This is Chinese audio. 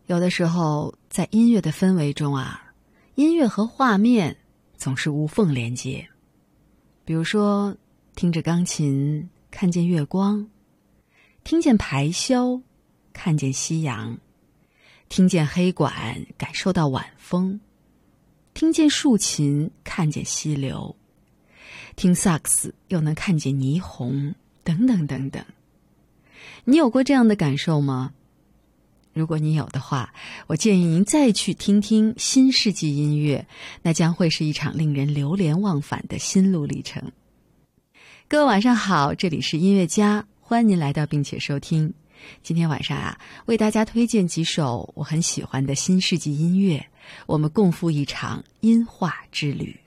有的时候在音乐的氛围中啊，音乐和画面总是无缝连接。比如说听着钢琴看见月光，听见排箫看见夕阳，听见黑管感受到晚风，听见竖琴看见溪流，听萨克斯又能看见霓虹，等等等等。你有过这样的感受吗？如果你有的话，我建议您再去听听新世纪音乐，那将会是一场令人流连忘返的心路历程。各位晚上好，这里是音乐家，欢迎您来到并且收听。今天晚上啊，为大家推荐几首我很喜欢的新世纪音乐，我们共赴一场音画之旅。